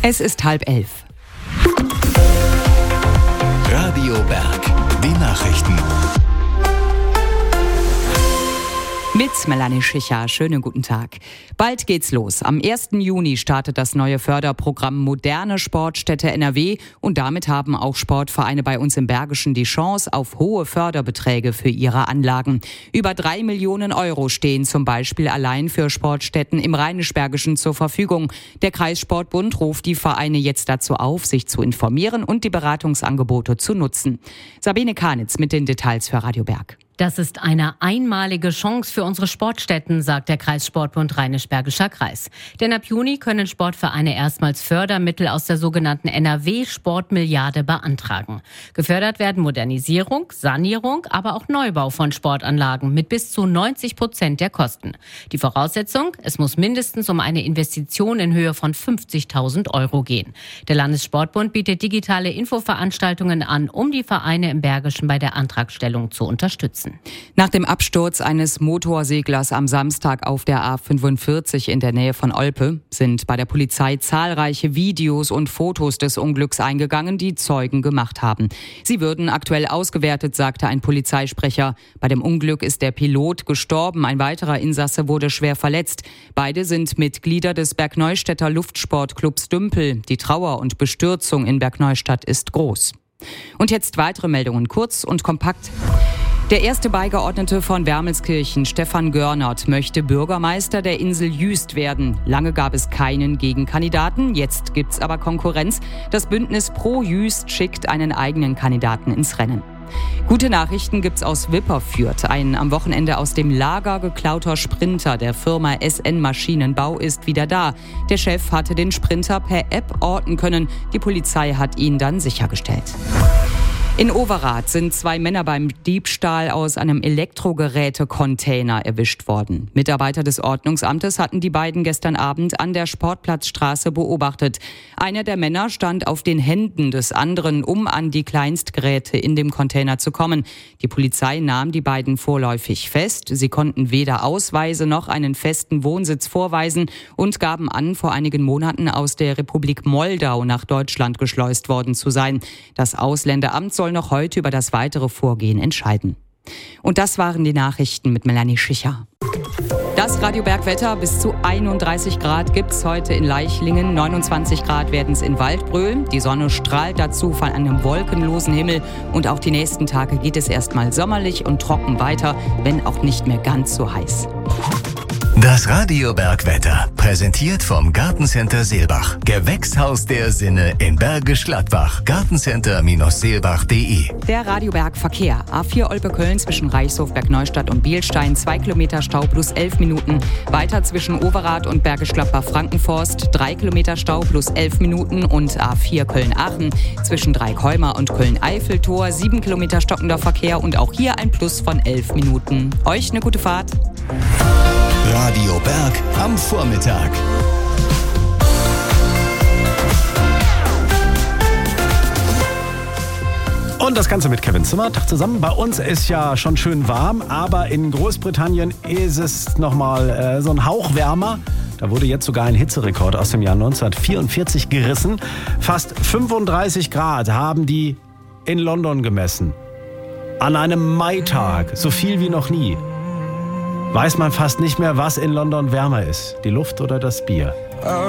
Es ist 10:30. Radio Berg, die Nachrichten. Mit Melanie Schicher. Schönen guten Tag. Bald geht's los. Am 1. Juni startet das neue Förderprogramm Moderne Sportstätte NRW und damit haben auch Sportvereine bei uns im Bergischen die Chance auf hohe Förderbeträge für ihre Anlagen. Über 3 Millionen Euro stehen zum Beispiel allein für Sportstätten im Rheinisch-Bergischen zur Verfügung. Der Kreissportbund ruft die Vereine jetzt dazu auf, sich zu informieren und die Beratungsangebote zu nutzen. Sabine Kanitz mit den Details für Radio Berg. Das ist eine einmalige Chance für unsere Sportstätten, sagt der Kreissportbund Rheinisch-Bergischer Kreis. Denn ab Juni können Sportvereine erstmals Fördermittel aus der sogenannten NRW-Sportmilliarde beantragen. Gefördert werden Modernisierung, Sanierung, aber auch Neubau von Sportanlagen mit bis zu 90% der Kosten. Die Voraussetzung, es muss mindestens um eine Investition in Höhe von 50.000 Euro gehen. Der Landessportbund bietet digitale Infoveranstaltungen an, um die Vereine im Bergischen bei der Antragstellung zu unterstützen. Nach dem Absturz eines Motorseglers am Samstag auf der A45 in der Nähe von Olpe sind bei der Polizei zahlreiche Videos und Fotos des Unglücks eingegangen, die Zeugen gemacht haben. Sie würden aktuell ausgewertet, sagte ein Polizeisprecher. Bei dem Unglück ist der Pilot gestorben, ein weiterer Insasse wurde schwer verletzt. Beide sind Mitglieder des Bergneustädter Luftsportclubs Dümpel. Die Trauer und Bestürzung in Bergneustadt ist groß. Und jetzt weitere Meldungen, kurz und kompakt. Der erste Beigeordnete von Wermelskirchen, Stefan Görnert, möchte Bürgermeister der Insel Jüst werden. Lange gab es keinen Gegenkandidaten, jetzt gibt's aber Konkurrenz. Das Bündnis Pro Jüst schickt einen eigenen Kandidaten ins Rennen. Gute Nachrichten gibt's aus Wipperfürth. Ein am Wochenende aus dem Lager geklauter Sprinter der Firma SN Maschinenbau ist wieder da. Der Chef hatte den Sprinter per App orten können. Die Polizei hat ihn dann sichergestellt. In Overath sind 2 Männer beim Diebstahl aus einem Elektrogerätecontainer erwischt worden. Mitarbeiter des Ordnungsamtes hatten die beiden gestern Abend an der Sportplatzstraße beobachtet. Einer der Männer stand auf den Händen des anderen, um an die Kleinstgeräte in dem Container zu kommen. Die Polizei nahm die beiden vorläufig fest. Sie konnten weder Ausweise noch einen festen Wohnsitz vorweisen und gaben an, vor einigen Monaten aus der Republik Moldau nach Deutschland geschleust worden zu sein. Das Ausländeramt soll noch heute über das weitere Vorgehen entscheiden. Und das waren die Nachrichten mit Melanie Schicher. Das Radio Berg-Wetter, bis zu 31 Grad gibt's heute in Leichlingen, 29 Grad werden es in Waldbröl. Die Sonne strahlt dazu von einem wolkenlosen Himmel und auch die nächsten Tage geht es erstmal sommerlich und trocken weiter, wenn auch nicht mehr ganz so heiß. Das Radio Berg-Wetter, präsentiert vom Gartencenter Seelbach. Gewächshaus der Sinne in Bergisch Gladbach. Gartencenter-seelbach.de. Der Radio Berg Verkehr. A4 Olpe-Köln zwischen Reichshof, Bergneustadt und Bielstein. 2 Kilometer Stau plus 11 Minuten. Weiter zwischen Overath und Bergisch Gladbach-Frankenforst. 3 Kilometer Stau plus 11 Minuten. Und A4 Köln-Aachen zwischen Dreikeumer und Köln-Eiffeltor. 7 Kilometer stockender Verkehr und auch hier ein Plus von 11 Minuten. Euch eine gute Fahrt. Radio Berg am Vormittag. Und das Ganze mit Kevin Zimmert zusammen. Bei uns ist ja schon schön warm, aber in Großbritannien ist es nochmal so ein Hauch wärmer. Da wurde jetzt sogar ein Hitzerekord aus dem Jahr 1944 gerissen. Fast 35 Grad haben die in London gemessen. An einem Maitag, so viel wie noch nie. Weiß man fast nicht mehr, was in London wärmer ist, die Luft oder das Bier.